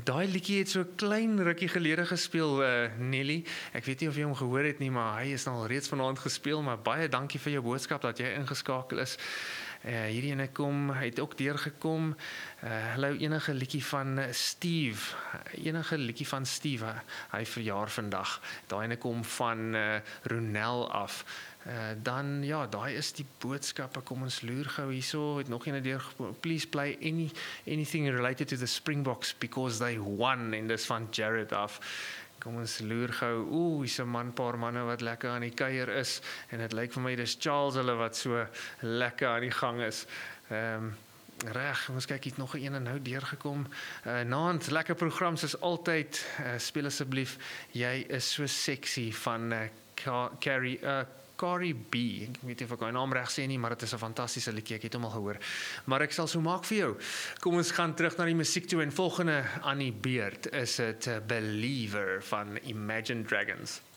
Daai liedjie het so klein rukkie gelede gespeel, Nelly. Ek weet nie of jy hom gehoor het nie, maar hy is nou al reeds vanaand gespeel, maar baie dankie vir jou boodskap dat jy ingeskakel is. Hierdie ene het ook deurgekom. Hallo, enige liedjie van Steve. Enige liedjie van Steve. Hy verjaar vandag. Daai ene kom van Ronel af. Dan ja, daai is die boodskappe. Kom ons loer gou hierso. Het nog ene deur. Please play anything related to the Springboks because they won, en dis van Jared af. Kom ons loer gou. Hier's 'n paar manne wat lekker aan die kuier is, en dit lyk vir my dis Charles hulle wat so lekker aan die gang is. Reg, ons kyk, hier nog 'n ene nou deurgekom. Naand, lekker program soos altyd. Speel asseblief Jy is so sexy van Carrie B. Ek weet nie of ek my naam reg sê nie, maar dit is 'n fantastiese liedjie, ek het hom al gehoor. Maar ek sal so maak vir jou. Kom ons gaan terug na die musiek toe, en volgende aan die beurt is dit Believer van Imagine Dragons.